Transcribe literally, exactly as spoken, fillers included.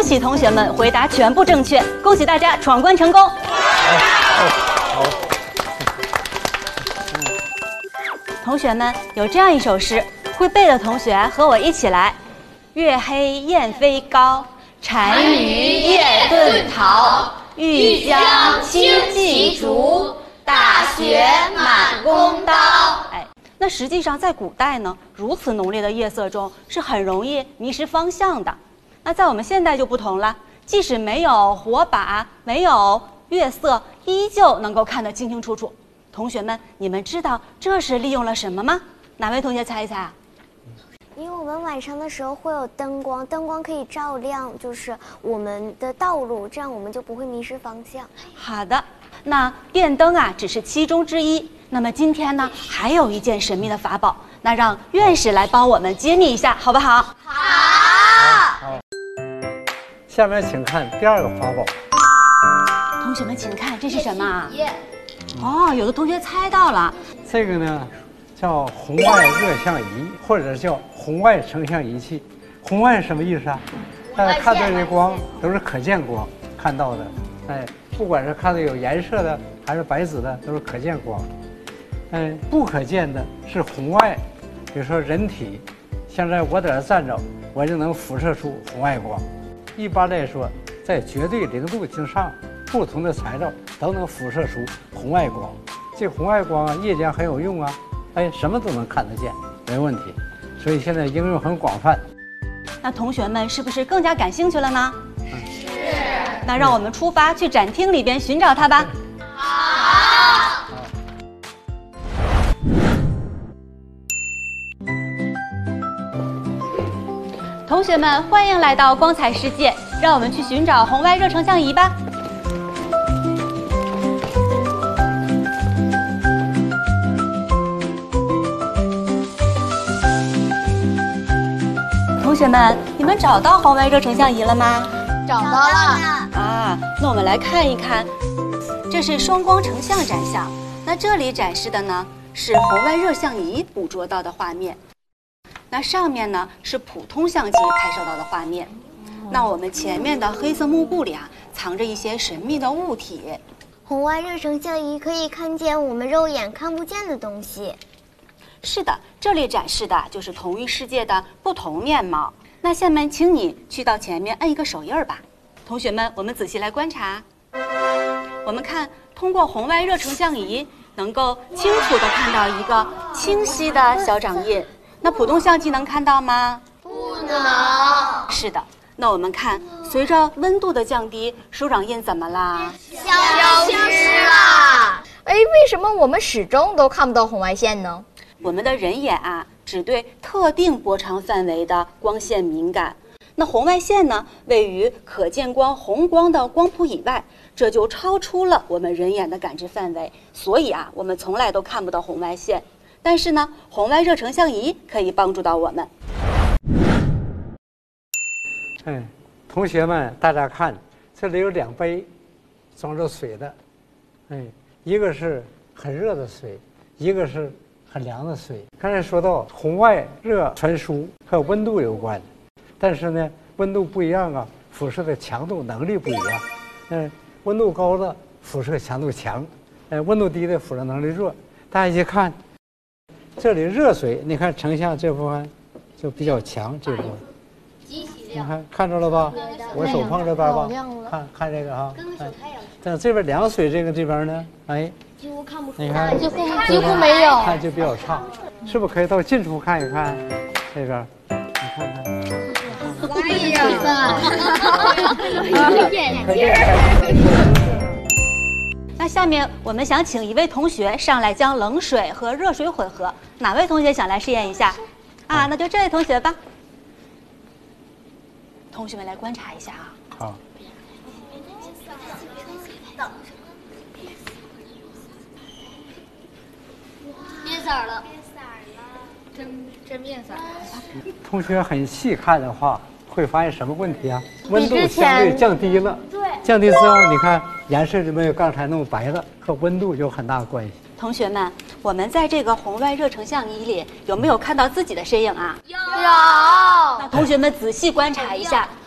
喜同学们回答全部正确，恭喜大家闯关成功。好，同学们有这样一首诗，会背的同学和我一起来：月黑雁飞高，单于夜遁逃。欲将轻骑逐，大雪满弓刀。哎，那实际上在古代呢，如此浓烈的夜色中是很容易迷失方向的。那在我们现代就不同了，即使没有火把，没有月色，依旧能够看得清清楚楚。同学们，你们知道这是利用了什么吗？哪位同学猜一猜啊？ 因为我们晚上的时候会有灯光，灯光可以照亮就是我们的道路，这样我们就不会迷失方向。 好的，那电灯啊只是其中之一。那么今天呢，还有一件神秘的法宝，那让院士来帮我们揭秘一下，好不好？ 好。好。下面请看第二个法宝。 同学们，请看这是什么啊？哦，有的同学猜到了。 这个呢，叫红外热像仪，或者叫红外成像仪器。红外是什么意思啊？大家看到的光都是可见光看到的，哎，不管是看到有颜色的还是白纸的，都是可见光。嗯，不可见的是红外，比如说人体，现在我在这站着，我就能辐射出红外光。一般来说，在绝对零度之上，不同的材料都能辐射出红外光。这红外光啊，夜间很有用啊，哎，什么都能看得见，没问题。所以现在应用很广泛。 那同学们是不是更加感兴趣了呢？是。那让我们出发去展厅里边寻找它吧。 好。 同学们，欢迎来到光彩世界，让我们去寻找红外热成像仪吧。同学们，你们找到红外热成像仪了吗？ 找到了。 啊，那我们来看一看，这是双光成像展项。那这里展示的呢是红外热像仪捕捉到的画面，那上面呢是普通相机拍摄到的画面。那我们前面的黑色幕布里啊，藏着一些神秘的物体。 红外热成像仪可以看见我们肉眼看不见的东西。 是的，这里展示的就是同一世界的不同面貌。那下面请你去到前面摁一个手印吧。同学们，我们仔细来观察。我们看，通过红外热成像仪能够清楚地看到一个清晰的小掌印。那普通相机能看到吗？ 不能。 是的。那我们看，随着温度的降低，手掌印怎么啦？ 消失了。 哎，为什么我们始终都看不到红外线呢？ 我们的人眼啊，只对特定波长范围的光线敏感。那红外线呢，位于可见光红光的光谱以外，这就超出了我们人眼的感知范围。所以啊，我们从来都看不到红外线。但是呢，红外热成像仪可以帮助到我们。 哎，同学们，大家看，这里有两杯装着水的，哎，一个是很热的水，一个是很凉的水。刚才说到红外热传输和温度有关，但是呢，温度不一样啊，辐射的强度能力不一样。嗯，温度高的辐射强度强，呃，温度低的辐射能力弱。大家一看，这里热水，你看成像这部分就比较强，这部分。你看看着了吧？我手碰这边吧，看看这个哈。但这边凉水，这个这边呢，哎， 几乎看不出你看几乎几乎没有， 看就比较差，是不是可以到近处看一看？这边，你看看。 哎呀！ 那下面我们想请一位同学上来将冷水和热水混合，哪位同学想来试验一下？啊，那就这位同学吧。同学们来观察一下啊。 好。 变色了， 真真变色了。 同学很细看的话，会发现什么问题啊？温度相对降低了。 对。 降低之后，你看颜色就没有刚才那么白了，和温度有很大的关系。 同学们，我们在这个红外热成像仪里有没有看到自己的身影啊？ 有。 那同学们仔细观察一下，